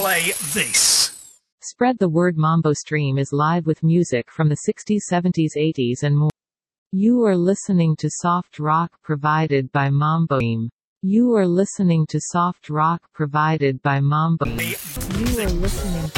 play this. Spread the word. Mambo Stream is live with music from the 60s, 70s, 80s and more. You are listening to soft rock provided by Mambo Stream. You are listening to soft rock provided by Mambo Stream. You are listening